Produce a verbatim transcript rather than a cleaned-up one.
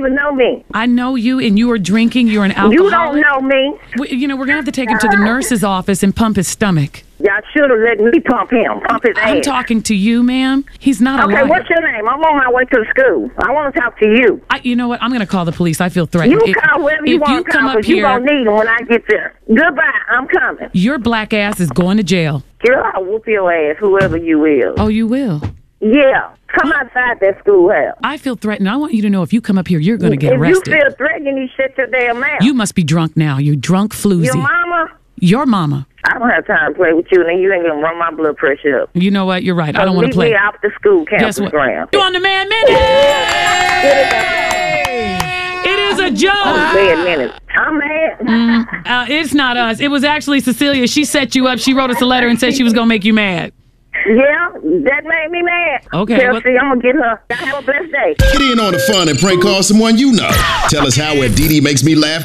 even know me. I know you, and you are drinking. You're an alcoholic. You don't know me. We, you know, we're going to have to take him to the nurse's office and pump his stomach. Y'all should have let me pump him, pump his I'm ass. talking to you, ma'am. He's not a Okay, liar. what's your name? I'm on my way to the school. I want to talk to you. I, you know what? I'm going to call the police. I feel threatened. You If- call whoever you if want to come call, up because you here, going to need them when I get there. Goodbye. I'm coming. your black ass is going to jail. Girl, I'll whoop your ass, whoever you is. Oh, you will. Yeah. Come outside that schoolhouse. I feel threatened. I want you to know if you come up here, you're going to get if arrested. you feel threatened, you need to shut your damn mouth. You must be drunk now. You drunk floozy. Your mama? Your mama. I don't have time to play with you, and then you ain't going to run my blood pressure up. You know what? You're right. I don't want to Leave play. me off the school campus Guess what? ground. You on the Man Minute? It is a joke. Man minute. I'm mad. Mm, uh, it's not us. It was actually Cecilia. She set you up. She wrote us a letter and said she was going to make you mad. Yeah, that made me mad. Okay, Chelsea, well- I'm going to get her. Y'all have a blessed day. Get in on the fun and prank call someone you know. Tell us how at D D Makes Me Laugh